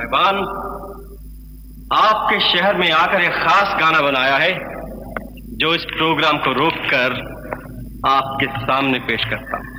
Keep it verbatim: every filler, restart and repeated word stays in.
मेहमान आपके शहर में आकर एक खास गाना बनाया है जो इस प्रोग्राम को रोककर आपके सामने पेश करता हूं।